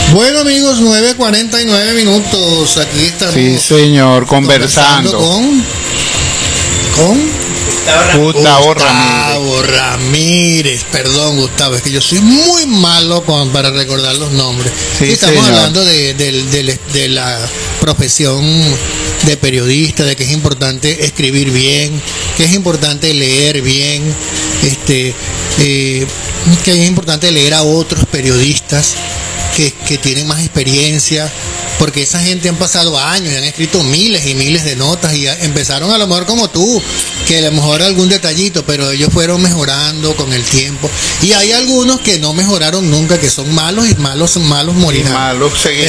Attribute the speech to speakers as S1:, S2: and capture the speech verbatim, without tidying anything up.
S1: Bueno, amigos, nueve cuarenta y nueve minutos. Aquí estamos.
S2: Sí, señor, conversando,
S1: conversando con. con
S2: Gustavo,
S1: Gustavo Ramírez. Ramírez. Perdón, Gustavo, es que yo soy muy malo con, para recordar los nombres.
S2: Sí,
S1: sí, estamos
S2: señor.
S1: hablando de, de, de, de la profesión de periodista, de que es importante escribir bien, que es importante leer bien, este, eh, que es importante leer a otros periodistas que, que tienen más experiencia, porque esa gente han pasado años y han escrito miles y miles de notas y empezaron a lo mejor como tú, que a lo mejor algún detallito, pero ellos fueron mejorando con el tiempo. Y hay algunos que no mejoraron nunca, que son malos y malos, malos morirán.
S2: Malos seguirán.